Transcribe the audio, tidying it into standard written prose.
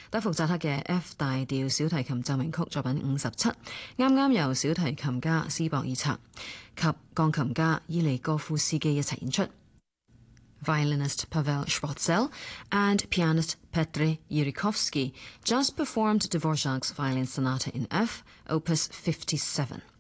德福扎克嘅 F 大調小提琴奏鳴曲作品57，啱啱由小提琴家斯博爾策及鋼琴家伊利戈夫斯基一齊演出。Violinist Pavel Schwartzel and pianist Petr Yurikovsky just performed Dvorak's Violin Sonata in F, Opus 57.